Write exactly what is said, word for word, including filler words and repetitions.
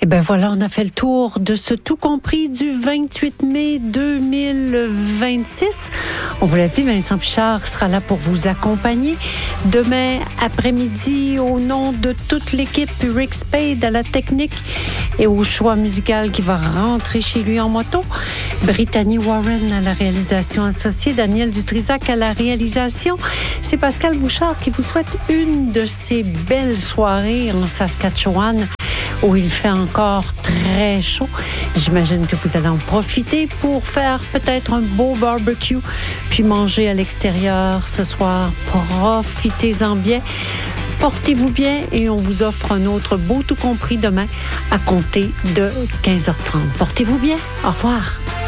Et ben voilà, on a fait le tour de ce tout compris du vingt-huit mai deux mille vingt-six. On vous l'a dit, Vincent Pichard sera là pour vous accompagner. Demain après-midi, au nom de toute l'équipe, Rick Spade à la technique et au choix musical qui va rentrer chez lui en moto. Brittany Warren à la réalisation associée, Daniel Dutrisac à la réalisation. C'est Pascal Bouchard qui vous souhaite une de ces belles soirées en Saskatchewan où il fait encore très chaud. J'imagine que vous allez en profiter pour faire peut-être un beau barbecue, puis manger à l'extérieur ce soir. Profitez-en bien. Portez-vous bien et on vous offre un autre beau tout compris demain à compter de quinze heures trente. Portez-vous bien. Au revoir.